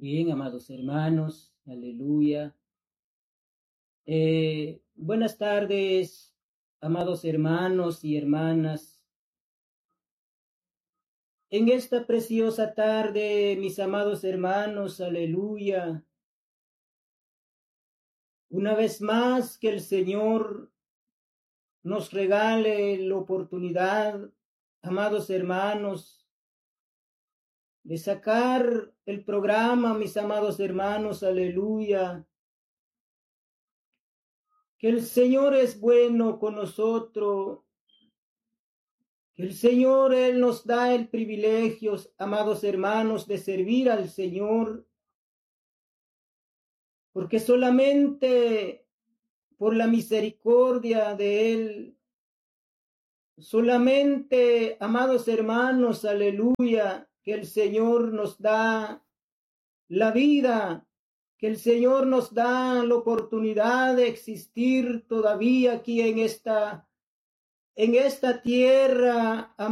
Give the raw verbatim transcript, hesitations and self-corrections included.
Bien, amados hermanos, aleluya. Eh, buenas tardes, amados hermanos y hermanas. En esta preciosa tarde, mis amados hermanos, aleluya. Una vez más que el Señor nos regale la oportunidad, amados hermanos, de sacar el programa, mis amados hermanos, aleluya. Que el Señor es bueno con nosotros. Que el Señor, Él nos da el privilegio, amados hermanos, de servir al Señor, porque solamente por la misericordia de Él, solamente, amados hermanos, aleluya, que el Señor nos da la vida, que el Señor nos da la oportunidad de existir todavía aquí en esta, en esta tierra,